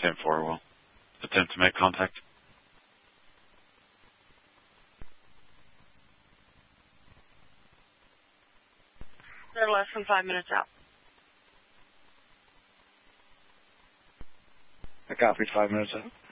10-4 will attempt to make contact. They're less than 5 minutes out. I copied 5 minutes out.